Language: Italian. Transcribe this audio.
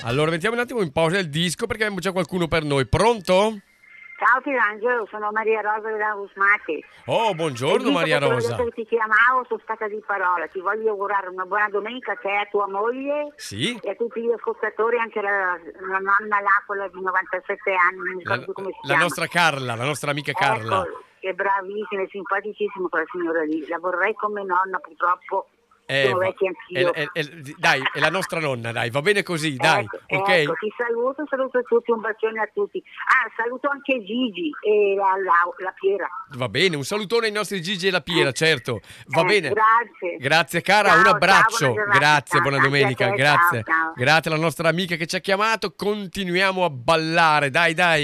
Allora mettiamo un attimo in pausa il disco perché abbiamo già qualcuno per noi. Pronto? Ciao Pirangelo, sono Maria Rosa della Usmati. Oh, buongiorno Maria Ho Rosa. detto che ti chiamavo, sono stata di parola. Ti voglio augurare una buona domenica a te e a tua moglie Sì? e a tutti gli ascoltatori, anche la nonna là, quella di 97 anni, non mi ricordo più come si La chiama. nostra Carla, la nostra amica Carla. Ecco, è bravissima, è simpaticissima quella signora lì. La vorrei come nonna, purtroppo sono vecchia anch'io. Dai, è la nostra nonna, dai, va bene così, dai, ok? Ecco, ti saluto a tutti, un bacione a tutti. Ah, saluto anche Gigi e la Piera. Va bene, un salutone ai nostri Gigi e la Piera, certo. Va bene. Grazie. Grazie cara, Ciao, un ciao, abbraccio. buona giornata, Grazie, ciao, buona anche a domenica, te, grazie. ciao. Grazie alla nostra amica che ci ha chiamato. Continuiamo a ballare, dai, dai.